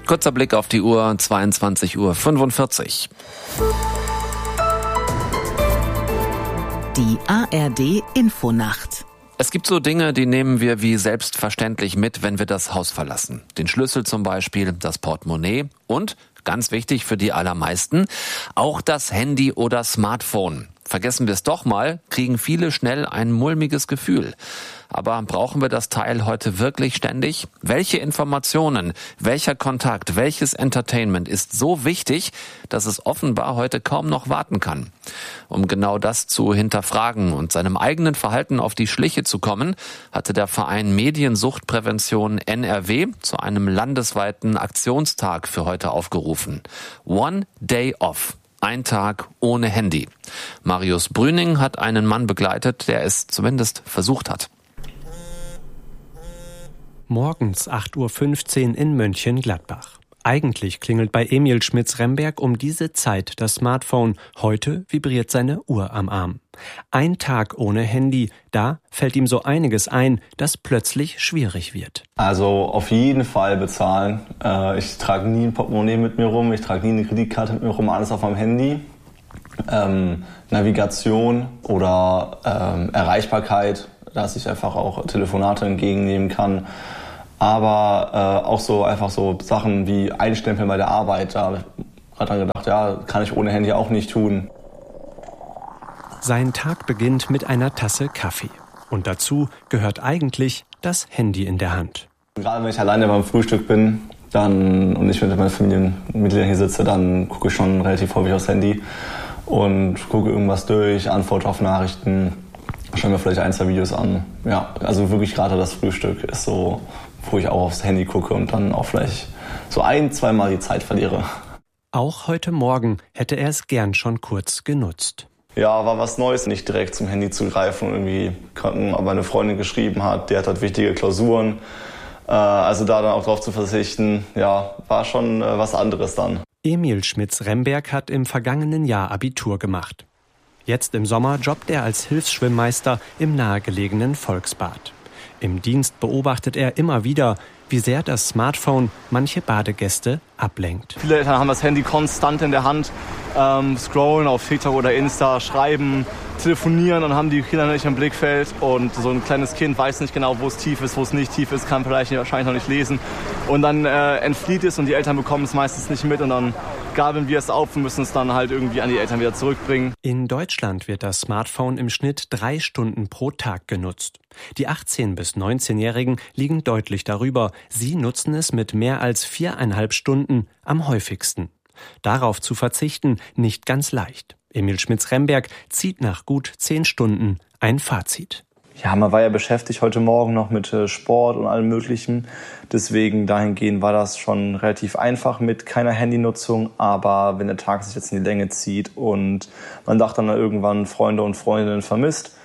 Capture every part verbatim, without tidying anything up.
Kurzer Blick auf die Uhr, zweiundzwanzig Uhr fünfundvierzig. Die A R D-Infonacht. Es gibt so Dinge, die nehmen wir wie selbstverständlich mit, wenn wir das Haus verlassen. Den Schlüssel zum Beispiel, das Portemonnaie und, ganz wichtig für die allermeisten, auch das Handy oder Smartphone. Vergessen wir es doch mal, kriegen viele schnell ein mulmiges Gefühl. Aber brauchen wir das Teil heute wirklich ständig? Welche Informationen, welcher Kontakt, welches Entertainment ist so wichtig, dass es offenbar heute kaum noch warten kann? Um genau das zu hinterfragen und seinem eigenen Verhalten auf die Schliche zu kommen, hatte der Verein Mediensuchtprävention N R W zu einem landesweiten Aktionstag für heute aufgerufen. One Day Off. Ein Tag ohne Handy. Marius Brüning hat einen Mann begleitet, der es zumindest versucht hat. Morgens acht Uhr fünfzehn in Mönchengladbach. Eigentlich klingelt bei Emil Schmitz-Remberg um diese Zeit das Smartphone. Heute vibriert seine Uhr am Arm. Ein Tag ohne Handy, da fällt ihm so einiges ein, das plötzlich schwierig wird. Also auf jeden Fall bezahlen. Äh, ich trage nie ein Portemonnaie mit mir rum, ich trage nie eine Kreditkarte mit mir rum, alles auf meinem Handy. Ähm, Navigation oder ähm, Erreichbarkeit, dass ich einfach auch Telefonate entgegennehmen kann. Aber äh, auch so einfach so Sachen wie Einstempeln bei der Arbeit. Da habe ich gerade dann gedacht, ja, kann ich ohne Handy auch nicht tun. Sein Tag beginnt mit einer Tasse Kaffee. Und dazu gehört eigentlich das Handy in der Hand. Gerade wenn ich alleine beim Frühstück bin dann, und ich mit meinen Familienmitgliedern hier sitze, dann gucke ich schon relativ häufig aufs Handy und gucke irgendwas durch, antworte auf Nachrichten, schaue mir vielleicht ein, zwei Videos an. Ja, also wirklich gerade das Frühstück ist so, wo ich auch aufs Handy gucke und dann auch vielleicht so ein, zweimal die Zeit verliere. Auch heute Morgen hätte er es gern schon kurz genutzt. Ja, war was Neues, nicht direkt zum Handy zu greifen und irgendwie, aber eine Freundin geschrieben hat, die hat halt wichtige Klausuren. Also da dann auch drauf zu verzichten, ja, war schon was anderes dann. Emil Schmitz-Remberg hat im vergangenen Jahr Abitur gemacht. Jetzt im Sommer jobbt er als Hilfsschwimmmeister im nahegelegenen Volksbad. Im Dienst beobachtet er immer wieder, wie sehr das Smartphone manche Badegäste ablenkt. Viele Eltern haben das Handy konstant in der Hand, ähm, scrollen auf TikTok oder Insta, schreiben, telefonieren und haben die Kinder nicht im Blickfeld. Und so ein kleines Kind weiß nicht genau, wo es tief ist, wo es nicht tief ist, kann vielleicht wahrscheinlich noch nicht lesen. Und dann äh, entflieht es und die Eltern bekommen es meistens nicht mit und dann gabeln wir es auf und müssen es dann halt irgendwie an die Eltern wieder zurückbringen. In Deutschland wird das Smartphone im Schnitt drei Stunden pro Tag genutzt. Die achtzehn- bis neunzehnjährigen liegen deutlich darüber. Sie nutzen es mit mehr als viereinhalb Stunden am häufigsten. Darauf zu verzichten, nicht ganz leicht. Emil Schmitz-Remberg zieht nach gut zehn Stunden ein Fazit. Ja, man war ja beschäftigt heute Morgen noch mit Sport und allem Möglichen. Deswegen dahingehend war das schon relativ einfach mit keiner Handynutzung. Aber wenn der Tag sich jetzt in die Länge zieht und man dachte dann irgendwann Freunde und Freundinnen vermisst,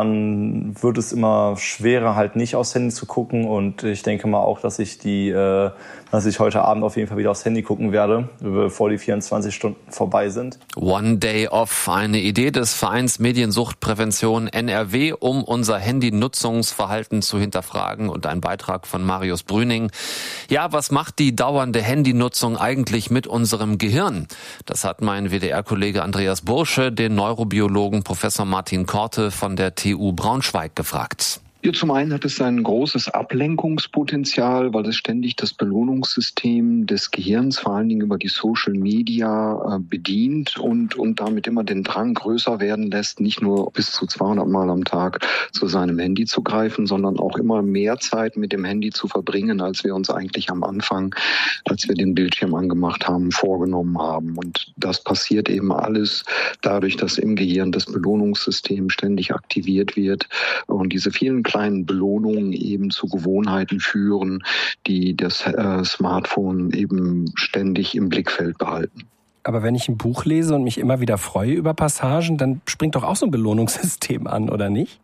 dann wird es immer schwerer, halt nicht aufs Handy zu gucken. Und ich denke mal auch, dass ich die, äh, dass ich heute Abend auf jeden Fall wieder aufs Handy gucken werde, bevor die vierundzwanzig Stunden vorbei sind. One Day Off, eine Idee des Vereins Mediensuchtprävention N R W, um unser Handynutzungsverhalten zu hinterfragen, und ein Beitrag von Marius Brüning. Ja, was macht die dauernde Handynutzung eigentlich mit unserem Gehirn? Das hat mein W D R-Kollege Andreas Bursche den Neurobiologen Professor Martin Korte von der T U Braunschweig gefragt. Ja, zum einen hat es ein großes Ablenkungspotenzial, weil es ständig das Belohnungssystem des Gehirns, vor allen Dingen über die Social Media, bedient und, und damit immer den Drang größer werden lässt, nicht nur bis zu zweihundert Mal am Tag zu seinem Handy zu greifen, sondern auch immer mehr Zeit mit dem Handy zu verbringen, als wir uns eigentlich am Anfang, als wir den Bildschirm angemacht haben, vorgenommen haben. Und das passiert eben alles dadurch, dass im Gehirn das Belohnungssystem ständig aktiviert wird und diese vielen kleinen Belohnungen eben zu Gewohnheiten führen, die das äh, Smartphone eben ständig im Blickfeld behalten. Aber wenn ich ein Buch lese und mich immer wieder freue über Passagen, dann springt doch auch so ein Belohnungssystem an, oder nicht?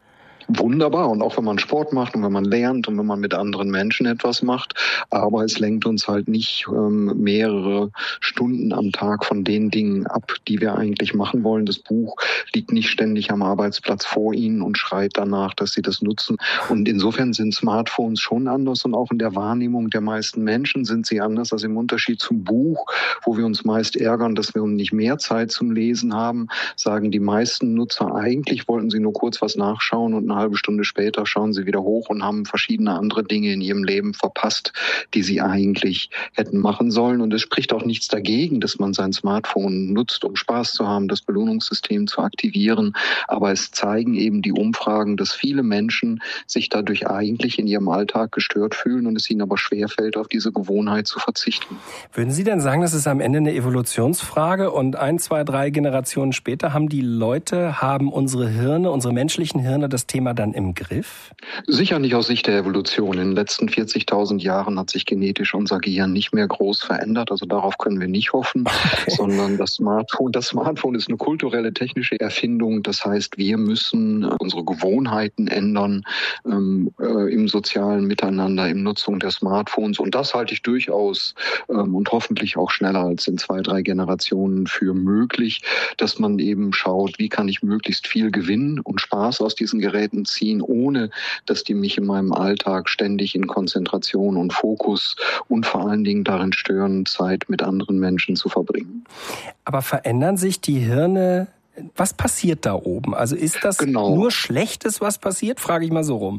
wunderbar. Und auch wenn man Sport macht und wenn man lernt und wenn man mit anderen Menschen etwas macht. Aber es lenkt uns halt nicht ähm, mehrere Stunden am Tag von den Dingen ab, die wir eigentlich machen wollen. Das Buch liegt nicht ständig am Arbeitsplatz vor Ihnen und schreit danach, dass Sie das nutzen. Und insofern sind Smartphones schon anders und auch in der Wahrnehmung der meisten Menschen sind sie anders. Also im Unterschied zum Buch, wo wir uns meist ärgern, dass wir nicht mehr Zeit zum Lesen haben, sagen die meisten Nutzer, eigentlich wollten sie nur kurz was nachschauen und eine halbe Stunde später schauen sie wieder hoch und haben verschiedene andere Dinge in ihrem Leben verpasst, die sie eigentlich hätten machen sollen. Und es spricht auch nichts dagegen, dass man sein Smartphone nutzt, um Spaß zu haben, das Belohnungssystem zu aktivieren. Aber es zeigen eben die Umfragen, dass viele Menschen sich dadurch eigentlich in ihrem Alltag gestört fühlen und es ihnen aber schwerfällt, auf diese Gewohnheit zu verzichten. Würden Sie denn sagen, das ist am Ende eine Evolutionsfrage und ein, zwei, drei Generationen später haben die Leute, haben unsere Hirne, unsere menschlichen Hirne das Thema dann im Griff? Sicher nicht aus Sicht der Evolution. In den letzten vierzigtausend Jahren hat sich genetisch unser Gehirn nicht mehr groß verändert. Also darauf können wir nicht hoffen, okay. sondern das Smartphone, das Smartphone ist eine kulturelle, technische Erfindung. Das heißt, wir müssen unsere Gewohnheiten ändern ähm, äh, im sozialen Miteinander, im Nutzung der Smartphones. Und das halte ich durchaus ähm, und hoffentlich auch schneller als in zwei, drei Generationen für möglich, dass man eben schaut, wie kann ich möglichst viel Gewinn und Spaß aus diesen Geräten ziehen, ohne dass die mich in meinem Alltag ständig in Konzentration und Fokus und vor allen Dingen darin stören, Zeit mit anderen Menschen zu verbringen. Aber verändern sich die Hirne? Was passiert da oben? Also ist das genau. nur Schlechtes, was passiert? Frage ich mal so rum.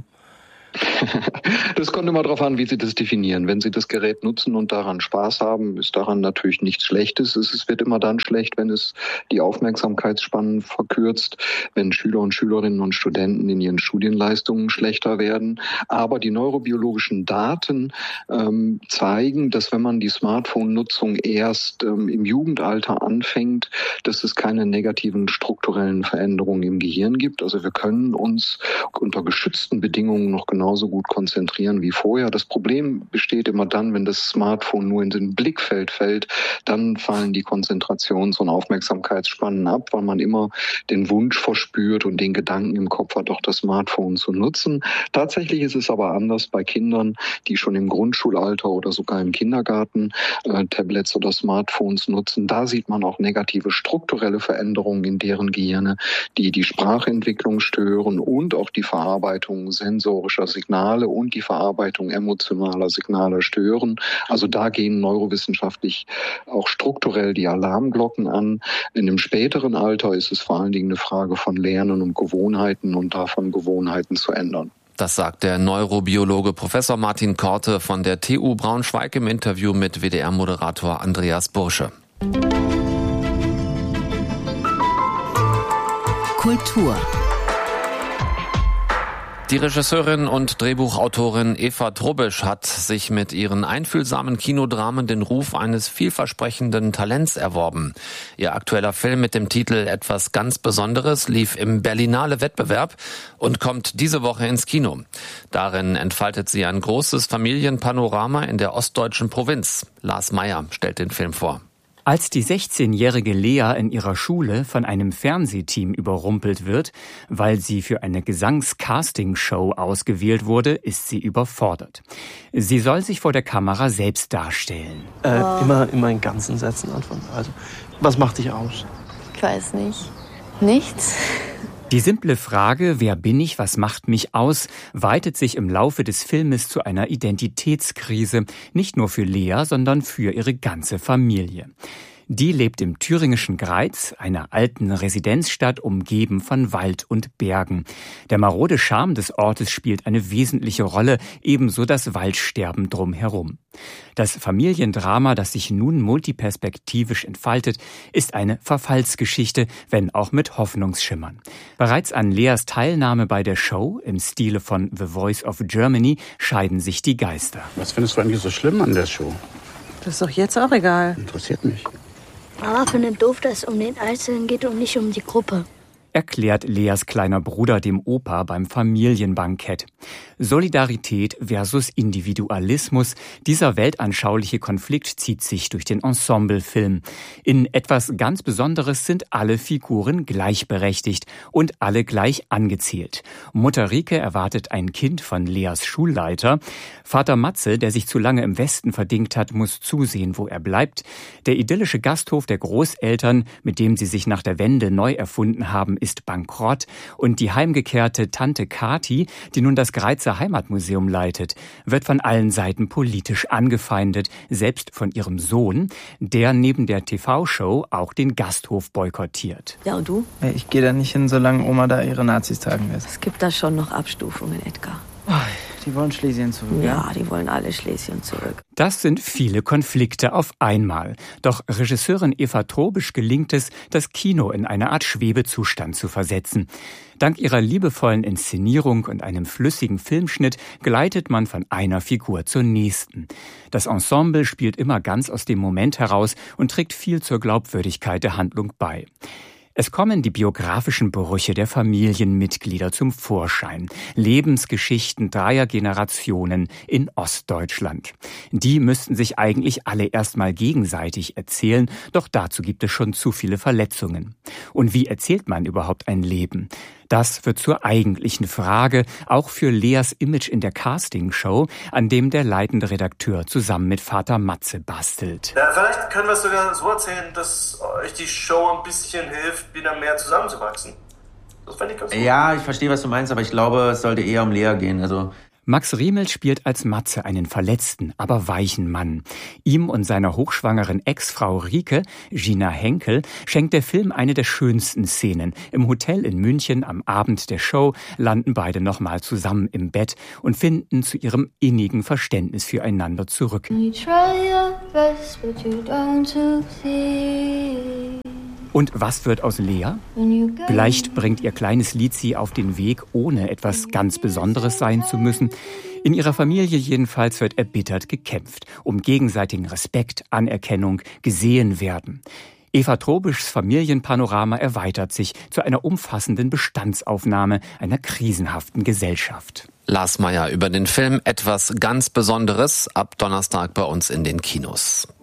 Das kommt immer darauf an, wie Sie das definieren. Wenn Sie das Gerät nutzen und daran Spaß haben, ist daran natürlich nichts Schlechtes. Es wird immer dann schlecht, wenn es die Aufmerksamkeitsspannen verkürzt, wenn Schüler und Schülerinnen und Studenten in ihren Studienleistungen schlechter werden. Aber die neurobiologischen Daten ähm, zeigen, dass wenn man die Smartphone-Nutzung erst ähm, im Jugendalter anfängt, dass es keine negativen strukturellen Veränderungen im Gehirn gibt. Also wir können uns unter geschützten Bedingungen noch genauso gut konzentrieren wie vorher. Das Problem besteht immer dann, wenn das Smartphone nur in den Blickfeld fällt, dann fallen die Konzentrations- und Aufmerksamkeitsspannen ab, weil man immer den Wunsch verspürt und den Gedanken im Kopf hat, auch das Smartphone zu nutzen. Tatsächlich ist es aber anders bei Kindern, die schon im Grundschulalter oder sogar im Kindergarten äh, Tablets oder Smartphones nutzen. Da sieht man auch negative strukturelle Veränderungen in deren Gehirne, die die Sprachentwicklung stören und auch die Verarbeitung sensorischer Signale und die Verarbeitung emotionaler Signale stören. Also da gehen neurowissenschaftlich auch strukturell die Alarmglocken an. In einem späteren Alter ist es vor allen Dingen eine Frage von Lernen und Gewohnheiten und davon Gewohnheiten zu ändern. Das sagt der Neurobiologe Professor Martin Korte von der T U Braunschweig im Interview mit W D R-Moderator Andreas Bursche. Kultur. Die Regisseurin und Drehbuchautorin Eva Trubbisch hat sich mit ihren einfühlsamen Kinodramen den Ruf eines vielversprechenden Talents erworben. Ihr aktueller Film mit dem Titel Etwas ganz Besonderes lief im Berlinale Wettbewerb und kommt diese Woche ins Kino. Darin entfaltet sie ein großes Familienpanorama in der ostdeutschen Provinz. Lars Meyer stellt den Film vor. Als die sechzehnjährige Lea in ihrer Schule von einem Fernsehteam überrumpelt wird, weil sie für eine Gesangs-Casting-Show ausgewählt wurde, ist sie überfordert. Sie soll sich vor der Kamera selbst darstellen. Äh, immer, immer in ganzen Sätzen antworten. Also, was macht dich aus? Ich weiß nicht. Nichts. Die simple Frage, wer bin ich, was macht mich aus, weitet sich im Laufe des Filmes zu einer Identitätskrise, nicht nur für Lea, sondern für ihre ganze Familie. Die lebt im thüringischen Greiz, einer alten Residenzstadt, umgeben von Wald und Bergen. Der marode Charme des Ortes spielt eine wesentliche Rolle, ebenso das Waldsterben drumherum. Das Familiendrama, das sich nun multiperspektivisch entfaltet, ist eine Verfallsgeschichte, wenn auch mit Hoffnungsschimmern. Bereits an Leas Teilnahme bei der Show, im Stile von The Voice of Germany, scheiden sich die Geister. Was findest du eigentlich so schlimm an der Show? Das ist doch jetzt auch egal. Interessiert mich. Mama findet doof, dass es um den Einzelnen geht und nicht um die Gruppe. erklärt Leas kleiner Bruder dem Opa beim Familienbankett. Solidarität versus Individualismus, dieser weltanschauliche Konflikt zieht sich durch den Ensemblefilm. In etwas ganz Besonderes sind alle Figuren gleichberechtigt und alle gleich angezählt. Mutter Rike erwartet ein Kind von Leas Schulleiter. Vater Matze, der sich zu lange im Westen verdingt hat, muss zusehen, wo er bleibt. Der idyllische Gasthof der Großeltern, mit dem sie sich nach der Wende neu erfunden haben, ist bankrott. Und die heimgekehrte Tante Kati, die nun das Greizer Heimatmuseum leitet, wird von allen Seiten politisch angefeindet, selbst von ihrem Sohn, der neben der T V-Show auch den Gasthof boykottiert. Ja, und du? Ich gehe da nicht hin, solange Oma da ihre Nazis tagen lässt. Es gibt da schon noch Abstufungen, Edgar. Die wollen Schlesien zurück. Ja, die wollen alle Schlesien zurück. Das sind viele Konflikte auf einmal. Doch Regisseurin Eva Trobisch gelingt es, das Kino in eine Art Schwebezustand zu versetzen. Dank ihrer liebevollen Inszenierung und einem flüssigen Filmschnitt gleitet man von einer Figur zur nächsten. Das Ensemble spielt immer ganz aus dem Moment heraus und trägt viel zur Glaubwürdigkeit der Handlung bei. Es kommen die biografischen Brüche der Familienmitglieder zum Vorschein. Lebensgeschichten dreier Generationen in Ostdeutschland. Die müssten sich eigentlich alle erstmal gegenseitig erzählen, doch dazu gibt es schon zu viele Verletzungen. Und wie erzählt man überhaupt ein Leben? Das wird zur eigentlichen Frage, auch für Leas Image in der Castingshow, an dem der leitende Redakteur zusammen mit Vater Matze bastelt. Ja, vielleicht können wir es sogar so erzählen, dass euch die Show ein bisschen hilft, wieder mehr zusammenzuwachsen. Das fände ich ganz gut. Ja, ich verstehe, was du meinst, aber ich glaube, es sollte eher um Lea gehen. Also Max Riemel spielt als Matze einen verletzten, aber weichen Mann. Ihm und seiner hochschwangeren Ex-Frau Rike, Gina Henkel, schenkt der Film eine der schönsten Szenen. Im Hotel in München am Abend der Show landen beide nochmal zusammen im Bett und finden zu ihrem innigen Verständnis füreinander zurück. Und was wird aus Lea? Vielleicht bringt ihr kleines Lied sie auf den Weg, ohne etwas ganz Besonderes sein zu müssen. In ihrer Familie jedenfalls wird erbittert gekämpft, um gegenseitigen Respekt, Anerkennung, gesehen werden. Eva Trobischs Familienpanorama erweitert sich zu einer umfassenden Bestandsaufnahme einer krisenhaften Gesellschaft. Lars Meyer über den Film Etwas ganz Besonderes ab Donnerstag bei uns in den Kinos.